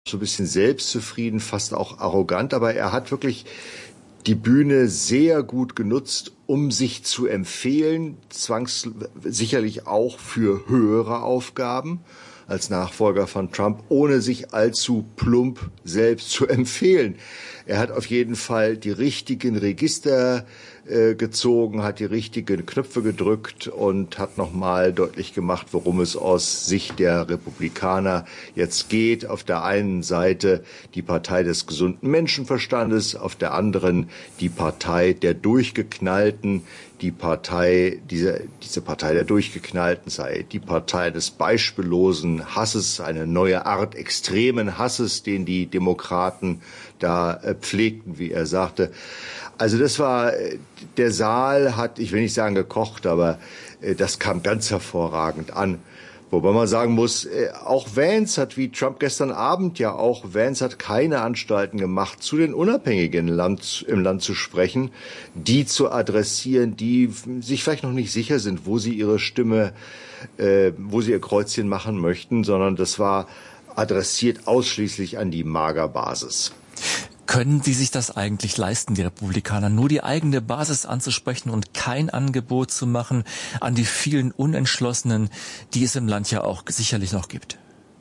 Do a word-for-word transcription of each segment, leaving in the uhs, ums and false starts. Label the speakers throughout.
Speaker 1: so ein bisschen selbstzufrieden, fast auch arrogant, aber er hat wirklich die Bühne sehr gut genutzt, um sich zu empfehlen, zwangs sicherlich auch für höhere Aufgaben als Nachfolger von Trump, ohne sich allzu plump selbst zu empfehlen. Er hat auf jeden Fall die richtigen Register äh, gezogen, hat die richtigen Knöpfe gedrückt und hat nochmal deutlich gemacht, worum es aus Sicht der Republikaner jetzt geht. Auf der einen Seite die Partei des gesunden Menschenverstandes, auf der anderen die Partei der Durchgeknallten. Die Partei, diese, diese Partei der Durchgeknallten sei die Partei des beispiellosen Hasses, eine neue Art extremen Hasses, den die Demokraten da äh, pflegten, wie er sagte. Also das war, der Saal hat, ich will nicht sagen gekocht, aber äh, das kam ganz hervorragend an. Wobei man sagen muss, auch Vance hat, wie Trump gestern Abend ja auch, Vance hat keine Anstalten gemacht, zu den Unabhängigen im Land, im Land zu sprechen, die zu adressieren, die sich vielleicht noch nicht sicher sind, wo sie ihre Stimme, äh, wo sie ihr Kreuzchen machen möchten, sondern das war adressiert ausschließlich an die Magerbasis.
Speaker 2: Können Sie sich das eigentlich leisten, die Republikaner, nur die eigene Basis anzusprechen und kein Angebot zu machen an die vielen Unentschlossenen, die es im Land ja auch sicherlich noch gibt?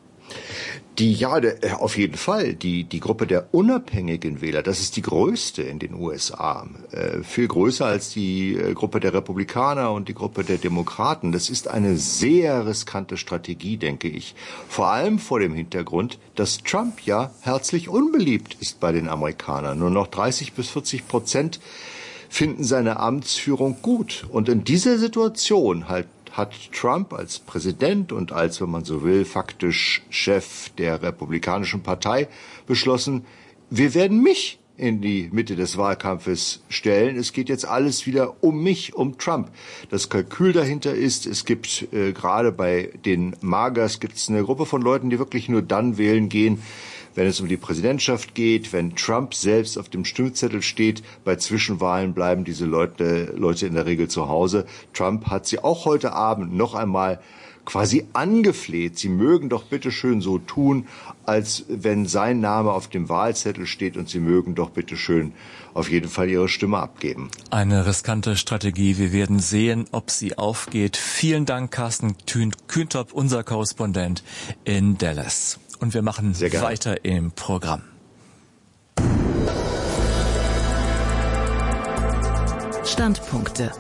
Speaker 1: Die, ja, der, auf jeden Fall. Die, die Gruppe der unabhängigen Wähler, das ist die größte in den U S A. Äh, viel größer als die äh, Gruppe der Republikaner und die Gruppe der Demokraten. Das ist eine sehr riskante Strategie, denke ich. Vor allem vor dem Hintergrund, dass Trump ja herzlich unbeliebt ist bei den Amerikanern. Nur noch dreißig bis vierzig Prozent finden seine Amtsführung gut. Und in dieser Situation halt hat Trump als Präsident und als, wenn man so will, faktisch Chef der Republikanischen Partei beschlossen, wir werden mich in die Mitte des Wahlkampfes stellen. Es geht jetzt alles wieder um mich, um Trump. Das Kalkül dahinter ist, es gibt äh, gerade bei den Magers gibt es eine Gruppe von Leuten, die wirklich nur dann wählen gehen, wenn es um die Präsidentschaft geht, wenn Trump selbst auf dem Stimmzettel steht. Bei Zwischenwahlen bleiben diese Leute, Leute in der Regel zu Hause. Trump hat sie auch heute Abend noch einmal quasi angefleht. Sie mögen doch bitte schön so tun, als wenn sein Name auf dem Wahlzettel steht, und sie mögen doch bitte schön auf jeden Fall ihre Stimme abgeben. Eine riskante Strategie. Wir werden sehen, ob sie aufgeht. Vielen Dank, Carsten Kühntop, unser Korrespondent in Dallas. Und wir machen weiter im Programm.
Speaker 3: Standpunkte.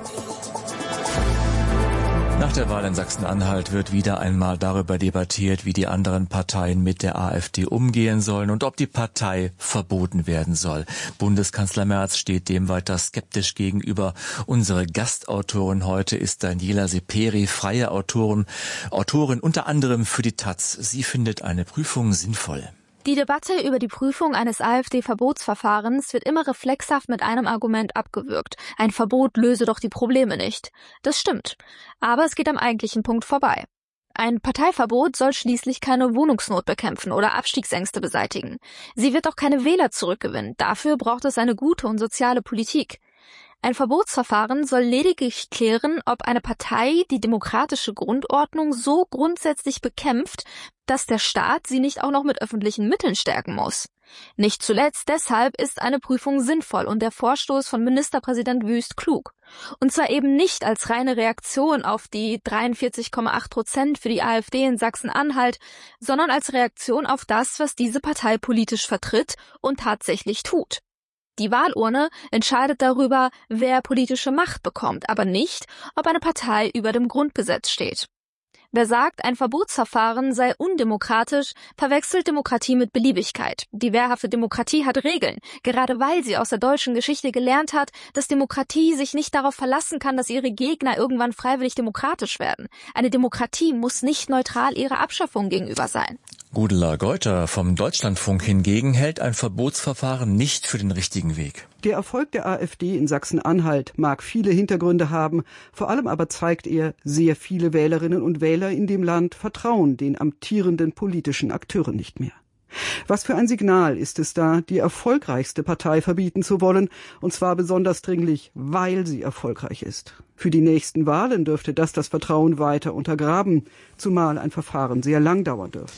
Speaker 2: Nach der Wahl in Sachsen-Anhalt wird wieder einmal darüber debattiert, wie die anderen Parteien mit der AfD umgehen sollen und ob die Partei verboten werden soll. Bundeskanzler Merz steht dem weiter skeptisch gegenüber. Unsere Gastautorin heute ist Daniela Seperi, freie Autorin, Autorin unter anderem für die Taz. Sie findet eine Prüfung sinnvoll.
Speaker 4: Die Debatte über die Prüfung eines AfD-Verbotsverfahrens wird immer reflexhaft mit einem Argument abgewürgt. Ein Verbot löse doch die Probleme nicht. Das stimmt. Aber es geht am eigentlichen Punkt vorbei. Ein Parteiverbot soll schließlich keine Wohnungsnot bekämpfen oder Abstiegsängste beseitigen. Sie wird auch keine Wähler zurückgewinnen. Dafür braucht es eine gute und soziale Politik. Ein Verbotsverfahren soll lediglich klären, ob eine Partei die demokratische Grundordnung so grundsätzlich bekämpft, dass der Staat sie nicht auch noch mit öffentlichen Mitteln stärken muss. Nicht zuletzt deshalb ist eine Prüfung sinnvoll und der Vorstoß von Ministerpräsident Wüst klug. Und zwar eben nicht als reine Reaktion auf die dreiundvierzig Komma acht Prozent für die AfD in Sachsen-Anhalt, sondern als Reaktion auf das, was diese Partei politisch vertritt und tatsächlich tut. Die Wahlurne entscheidet darüber, wer politische Macht bekommt, aber nicht, ob eine Partei über dem Grundgesetz steht. Wer sagt, ein Verbotsverfahren sei undemokratisch, verwechselt Demokratie mit Beliebigkeit. Die wehrhafte Demokratie hat Regeln, gerade weil sie aus der deutschen Geschichte gelernt hat, dass Demokratie sich nicht darauf verlassen kann, dass ihre Gegner irgendwann freiwillig demokratisch werden. Eine Demokratie muss nicht neutral ihrer Abschaffung gegenüber sein.
Speaker 2: Gudela Geuter vom Deutschlandfunk hingegen hält ein Verbotsverfahren nicht für den richtigen Weg.
Speaker 5: Der Erfolg der AfD in Sachsen-Anhalt mag viele Hintergründe haben, vor allem aber zeigt er, sehr viele Wählerinnen und Wähler in dem Land vertrauen den amtierenden politischen Akteuren nicht mehr. Was für ein Signal ist es da, die erfolgreichste Partei verbieten zu wollen, und zwar besonders dringlich, weil sie erfolgreich ist. Für die nächsten Wahlen dürfte das das Vertrauen weiter untergraben, zumal ein Verfahren sehr lang dauern dürfte.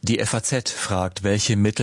Speaker 2: Die F A Z fragt, welche Mittel